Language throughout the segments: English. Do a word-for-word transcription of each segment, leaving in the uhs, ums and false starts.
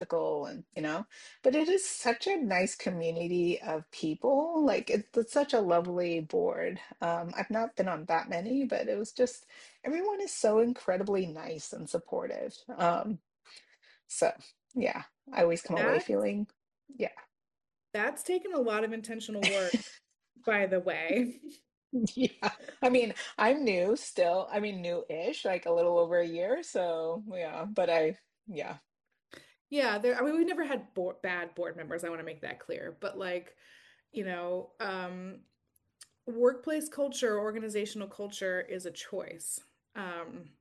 political and, you know, but it is such a nice community of people. Like it's, it's such a lovely board. Um, I've not been on that many, but it was just everyone is so incredibly nice and supportive. Um, so yeah, I always come away That feeling, yeah. that's taken a lot of intentional work, by the way. Yeah. I mean, I'm new still. I mean, new-ish, like a little over a year. So yeah, but I, yeah. Yeah, there, I mean, we've never had board, bad board members. I want to make that clear. But like, you know, um, workplace culture, organizational culture is a choice. Um,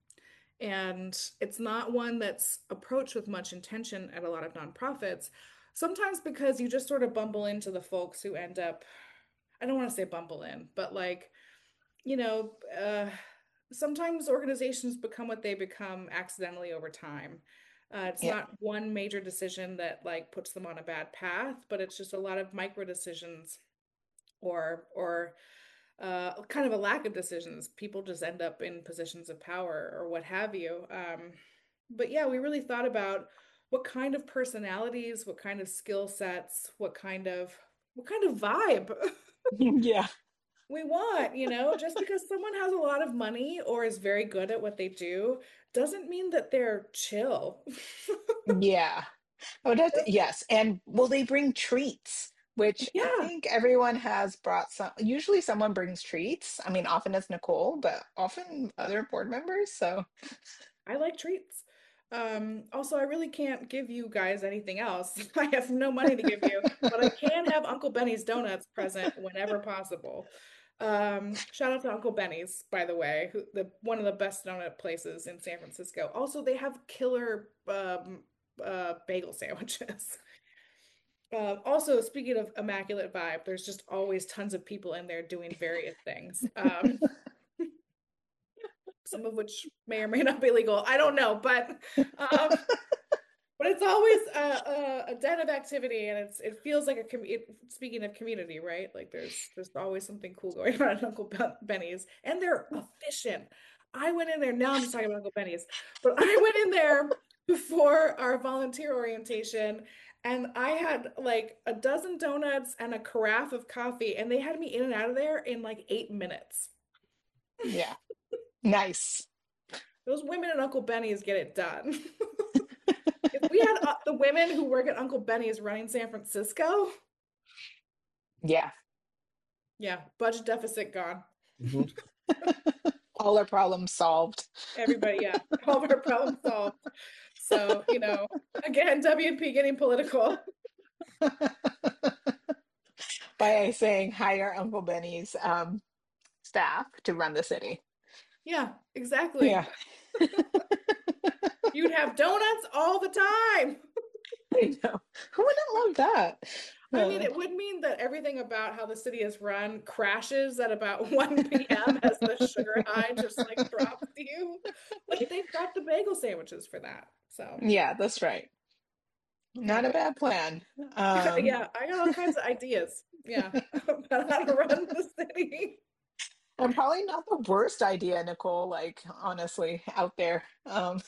and it's not one that's approached with much intention at a lot of nonprofits. Sometimes because you just sort of bumble into the folks who end up, I don't want to say bumble in, but like, you know, uh, sometimes organizations become what they become accidentally over time. Uh, it's Yeah. not one major decision that like puts them on a bad path, but it's just a lot of micro decisions or or uh, kind of a lack of decisions. People just end up in positions of power or what have you. Um, but yeah, we really thought about what kind of personalities, what kind of skill sets, what kind of what kind of vibe Yeah. we want, you know, just because someone has a lot of money or is very good at what they do doesn't mean that they're chill. Yeah. Oh, that's, yes. And will they bring treats? Which I Yeah, think everyone has brought some. Usually someone brings treats. I mean, often it's Nicole, but often other board members. So, I like treats. Um, also, I really can't give you guys anything else. I have no money to give you, but I can have Uncle Benny's donuts present whenever possible. Um, shout out to Uncle Benny's, by the way, who, the one of the best donut places in San Francisco. Also, they have killer um, uh, bagel sandwiches. Uh, also, speaking of immaculate vibe, there's just always tons of people in there doing various things. Um, some of which may or may not be legal. I don't know, but um, but it's always a, a, a den of activity, and it's it feels like a com it, speaking of community, right? Like there's there's always something cool going on at Uncle Ben- Benny's, and they're efficient. I went in there. Now I'm just talking about Uncle Benny's, but I went in there before our volunteer orientation, and I had like a dozen donuts and a carafe of coffee, and they had me in and out of there in like eight minutes. yeah. Nice. Those women at Uncle Benny's get it done. If we had uh, the women who work at Uncle Benny's running San Francisco, Yeah. yeah, budget deficit gone. Mhm. All our problems solved. Everybody, yeah, all of our problems solved. So, you know, again, W P getting political. By saying hire Uncle Benny's um, staff to run the city. Yeah, exactly. Yeah. You'd have donuts all the time. I know. Who wouldn't love that? I mean, Uh, it would mean that everything about how the city is run crashes at about one p m as the sugar high just like drops you. But they've got the bagel sandwiches for that. So, yeah, that's right. Not a anyway. bad plan. Um, Yeah, I got all kinds of ideas. Yeah, about how to run the city. and probably not the worst idea, Nicole, like honestly, out there. Um,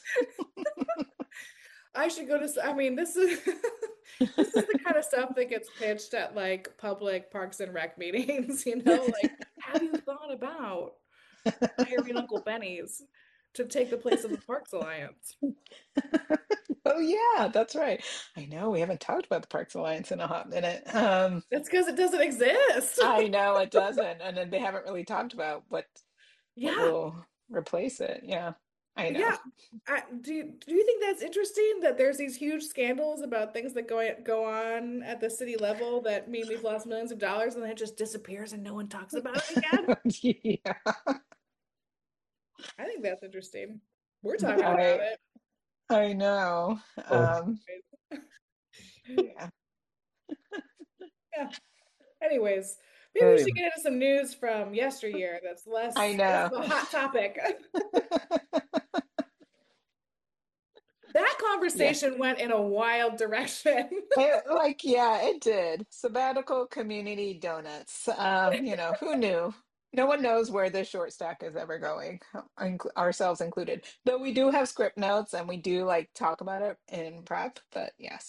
I should go to, s- I mean, this is this is the kind of stuff that gets pitched at like public Parks and Rec meetings, you know, like have you thought about hiring Uncle Benny's to take the place of the Parks Alliance? oh yeah, that's right. I know we haven't talked about the Parks Alliance in a hot minute. Um, That's because it doesn't exist. I know it doesn't, and then they haven't really talked about what what Yeah. will replace it. Yeah, I know. Yeah. I, do you, do you think that's interesting that there's these huge scandals about things that go go on at the city level that mean we've lost millions of dollars and then it just disappears and no one talks about it again? Yeah, I think that's interesting. We're talking about I it. I know. Um, yeah. Yeah. Anyways, maybe we should Um, get into some news from yesteryear that's I less less know. of a hot topic. That Yeah. conversation went in a wild direction. It, like, yeah, it did. Sabbatical community donuts. Um, you know, who knew? No one knows where this short stack is ever going, inc- ourselves included. Though we do have script notes and we do like talk about it in prep, but yes.